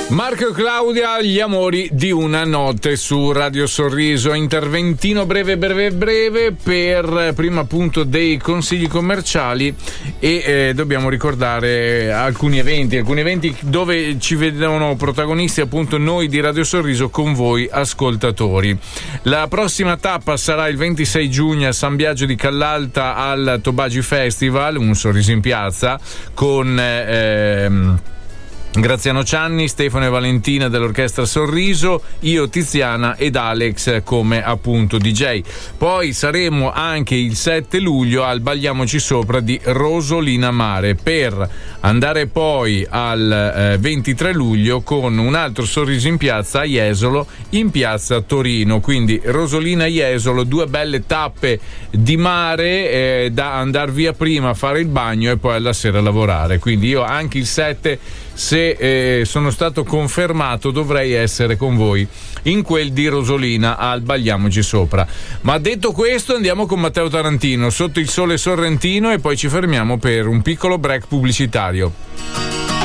Marco e Claudia, gli amori di una notte su Radio Sorriso. Interventino breve per prima appunto dei consigli commerciali e dobbiamo ricordare alcuni eventi dove ci vedono protagonisti appunto noi di Radio Sorriso con voi ascoltatori. La prossima tappa sarà il 26 giugno a San Biagio di Callalta al Tobagi Festival, un sorriso in piazza con Graziano Cianni, Stefano e Valentina dell'Orchestra Sorriso, io Tiziana ed Alex come appunto DJ. Poi saremo anche il 7 luglio al Bagliamoci Sopra di Rosolina Mare, per andare poi al 23 luglio con un altro sorriso in piazza a Jesolo, in piazza Torino. Quindi Rosolina Jesolo, due belle tappe di mare da andare via prima a fare il bagno e poi alla sera lavorare. Quindi io anche il 7, se sono stato confermato, dovrei essere con voi in quel di Rosolina al Bagliamoci Sopra. Ma detto questo, andiamo con Matteo Tarantino, Sotto il sole sorrentino, e poi ci fermiamo per un piccolo break pubblicitario.